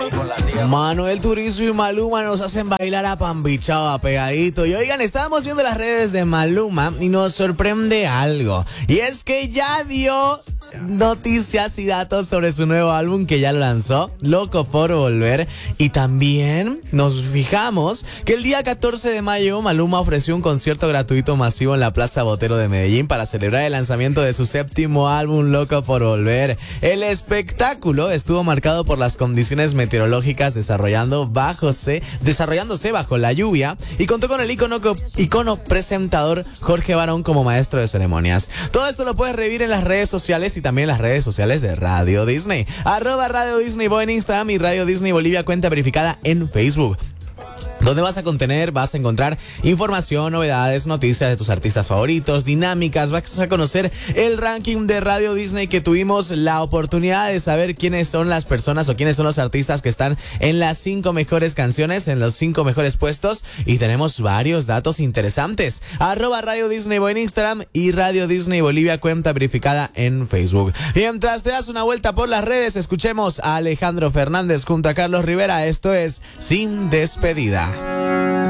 Manuel Turizo y Maluma nos hacen bailar a Pambichao, pegadito. Y oigan, estábamos viendo las redes de Maluma y nos sorprende algo. Y es que ya dio noticias y datos sobre su nuevo álbum que ya lo lanzó, Loco por Volver. Y también nos fijamos que el día 14 de mayo Maluma ofreció un concierto gratuito masivo en la Plaza Botero de Medellín para celebrar el lanzamiento de su séptimo álbum, Loco por Volver. El espectáculo estuvo marcado por las condiciones meteorológicas desarrollándose bajo la lluvia y contó con el icono presentador Jorge Barón como maestro de ceremonias. Todo esto lo puedes revivir en las redes sociales y también las redes sociales de Radio Disney. @Radio Disney Boy en Instagram y Radio Disney Bolivia, cuenta verificada en Facebook, donde vas a encontrar información, novedades, noticias de tus artistas favoritos, dinámicas. Vas a conocer el ranking de Radio Disney, que tuvimos la oportunidad de saber quiénes son las personas o quiénes son los artistas que están en las 5 mejores canciones, en los 5 mejores puestos, y tenemos varios datos interesantes. @Radio Disney Boy en Instagram y Radio Disney Bolivia, cuenta verificada en Facebook. Mientras te das una vuelta por las redes, escuchemos a Alejandro Fernández junto a Carlos Rivera. Esto es Sin Despedida.